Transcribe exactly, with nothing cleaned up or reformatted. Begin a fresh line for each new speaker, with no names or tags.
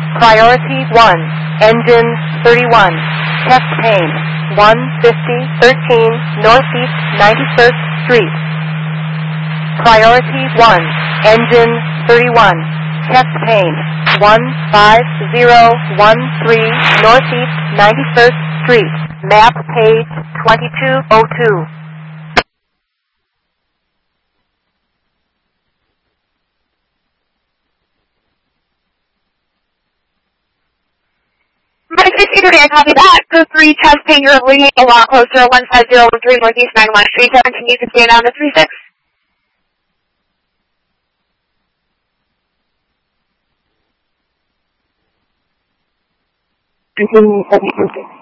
Priority one, engine thirty-one, chest pain, one fifty thirteen Northeast ninety-first Street. Priority one, engine thirty-one, chest pain, one five zero one three Northeast ninety-first Street, map page twenty-two oh two.
Mike six eight three, I copy that. Code three, chest pain, you're bleeding a lot closer, one five zero one three Northeast ninety-one Street, seventeen, you can stand down to three six.
Continue seven two six.